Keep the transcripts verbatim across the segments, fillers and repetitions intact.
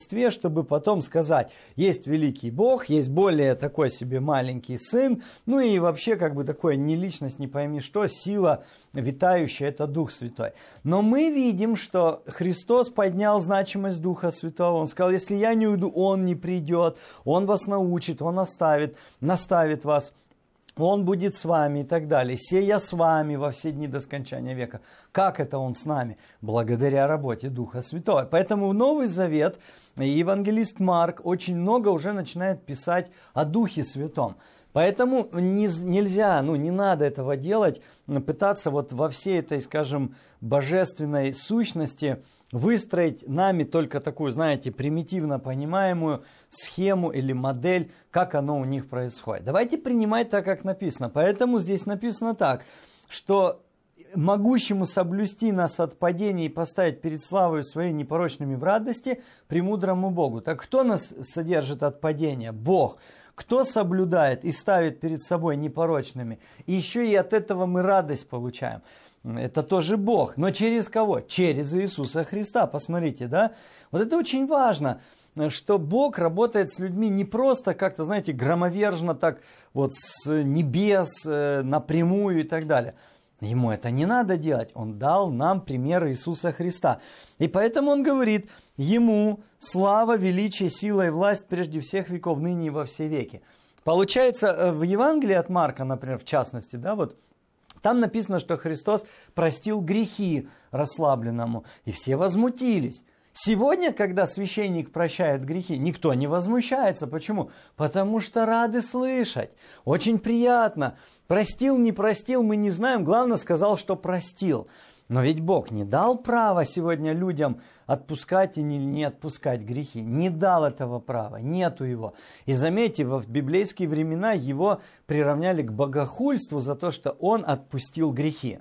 чтобы потом сказать, есть великий Бог, есть более такой себе маленький сын, ну и вообще как бы такое не личность, не пойми что, сила витающая, это Дух Святой. Но мы видим, что Христос поднял значимость Духа Святого, Он сказал, если я не уйду, Он не придет, Он вас научит, Он оставит, наставит вас. Он будет с вами и так далее. Сея с вами во все дни до скончания века. Как это Он с нами? Благодаря работе Духа Святого. Поэтому в Новый Завет евангелист Марк очень много уже начинает писать о Духе Святом. Поэтому не, нельзя, ну не надо этого делать, пытаться вот во всей этой, скажем, божественной сущности выстроить нами только такую, знаете, примитивно понимаемую схему или модель, как оно у них происходит. Давайте принимать так, как написано. Поэтому здесь написано так, что могущему соблюсти нас от падения и поставить перед славой своей непорочными в радости, премудрому Богу. Так кто нас содержит от падения? Бог. Кто соблюдает и ставит перед собой непорочными? И еще и от этого мы радость получаем. Это тоже Бог. Но через кого? Через Иисуса Христа. Посмотрите, да? Вот это очень важно, что Бог работает с людьми не просто как-то, знаете, громовержно так вот с небес напрямую и так далее. Ему это не надо делать. Он дал нам пример Иисуса Христа. И поэтому он говорит, ему слава, величие, сила и власть прежде всех веков, ныне и во все веки. Получается, в Евангелии от Марка, например, в частности, да, вот там написано, что Христос простил грехи расслабленному, и все возмутились. Сегодня, когда священник прощает грехи, никто не возмущается. Почему? Потому что рады слышать. Очень приятно. Простил, не простил, мы не знаем. Главное, сказал, что простил. Но ведь Бог не дал права сегодня людям отпускать и не, не отпускать грехи. Не дал этого права, нету его. И заметьте, в библейские времена его приравняли к богохульству за то, что он отпустил грехи.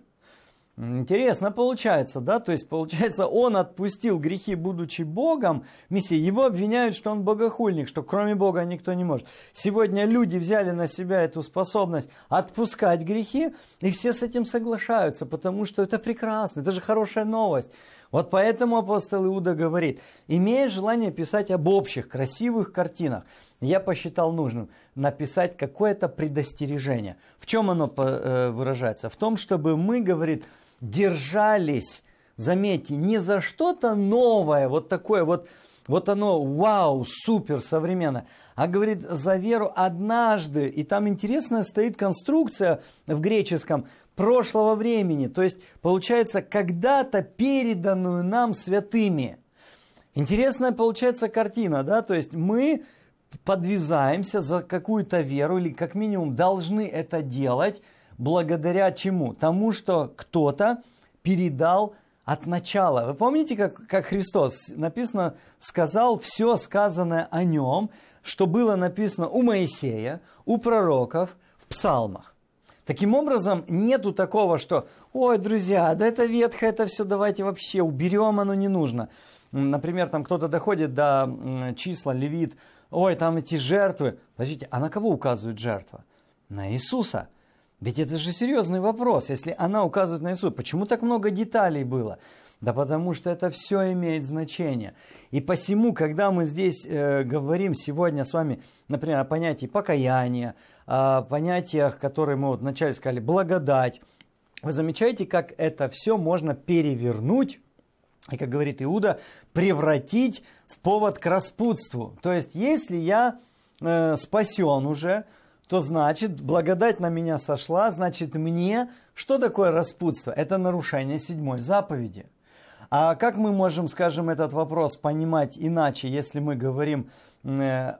Интересно получается, да, то есть получается он отпустил грехи, будучи Богом, Мессия, его обвиняют, что он богохульник, что кроме Бога никто не может. Сегодня люди взяли на себя эту способность отпускать грехи, и все с этим соглашаются, потому что это прекрасно, это же хорошая новость. Вот поэтому апостол Иуда говорит, имея желание писать об общих, красивых картинах, я посчитал нужным написать какое-то предостережение. В чем оно выражается? В том, чтобы мы, говорит, держались, заметьте, не за что-то новое, вот такое вот, вот оно, вау, супер, современное, а говорит, за веру однажды, и там интересная стоит конструкция в греческом прошлого времени, то есть, получается, когда-то переданную нам святыми. Интересная получается картина, да, то есть мы подвязаемся за какую-то веру, или как минимум должны это делать, благодаря чему? Тому, что кто-то передал от начала. Вы помните, как, как Христос, написано, сказал все сказанное о нем, что было написано у Моисея, у пророков, в псалмах. Таким образом, нету такого, что, ой, друзья, да это ветхое, это все давайте вообще уберем, оно не нужно. Например, там кто-то доходит до числа, Левит, ой, там эти жертвы. Подождите, а на кого указывает жертва? На Иисуса. Ведь это же серьезный вопрос, если она указывает на Иисуса. Почему так много деталей было? Да потому что это все имеет значение. И посему, когда мы здесь э, говорим сегодня с вами, например, о понятии покаяния, о понятиях, которые мы вот вначале сказали, благодать, вы замечаете, как это все можно перевернуть, и, как говорит Иуда, превратить в повод к распутству. То есть, если я э, спасен уже, то значит, благодать на меня сошла, значит, мне, что такое распутство? Это нарушение седьмой заповеди. А как мы можем, скажем, этот вопрос понимать иначе, если мы говорим э,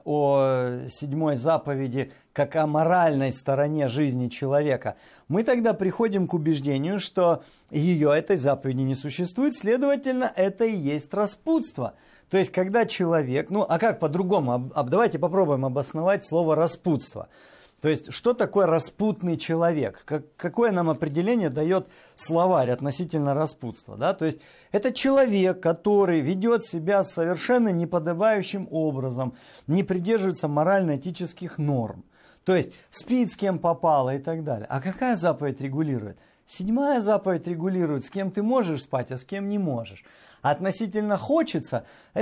о седьмой заповеди как о моральной стороне жизни человека? Мы тогда приходим к убеждению, что ее, этой заповеди, не существует, следовательно, это и есть распутство. То есть, когда человек, ну а как по-другому, давайте попробуем обосновать слово распутство. То есть, что такое распутный человек? Как, какое нам определение дает словарь относительно распутства? Да? То есть, это человек, который ведет себя совершенно неподобающим образом, не придерживается морально-этических норм. То есть, спит с кем попало и так далее. А какая заповедь регулирует? Седьмая заповедь регулирует, с кем ты можешь спать, а с кем не можешь. А относительно хочется...